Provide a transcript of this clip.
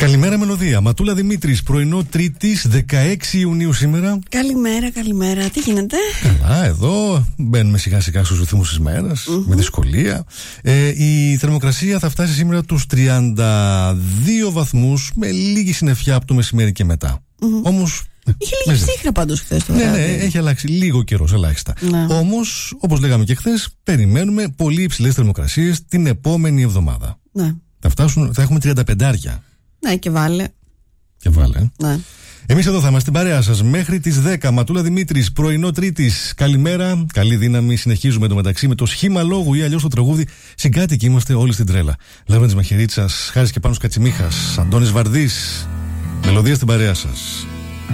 Καλημέρα Μελωδία. Ματούλα Δημήτρης, πρωινό Τρίτης, 16 Ιουνίου σήμερα. Καλημέρα. Τι γίνεται? Καλά, εδώ μπαίνουμε σιγά σιγά στους ρυθμούς της μέρας, με δυσκολία. Η θερμοκρασία θα φτάσει σήμερα τους 32 βαθμούς, με λίγη συννεφιά από το μεσημέρι και μετά. Όμως. Είχε λίγη ψύχρα πάντως χθες το βράδυ. Ναι, έχει αλλάξει λίγο καιρός, ελάχιστα. Όμως, όπως λέγαμε και χθες, περιμένουμε πολύ υψηλές θερμοκρασίες την επόμενη εβδομάδα. Ναι. Θα έχουμε 35. Ναι, και βάλε. Ναι. Εμείς εδώ θα είμαστε στην παρέα σας μέχρι τις 10. Ματούλα Δημήτρης, πρωινό Τρίτης. Καλημέρα, καλή δύναμη. Συνεχίζουμε το μεταξύ με το σχήμα λόγου ή αλλιώς το τραγούδι. Συγκάτοικοι είμαστε όλοι στην τρέλα. Λάβραντης Μαχαιρίτσας, Χάρης και Πάνος Κατσιμίχας, Αντώνης Βαρδής. Μελωδία στην παρέα σας.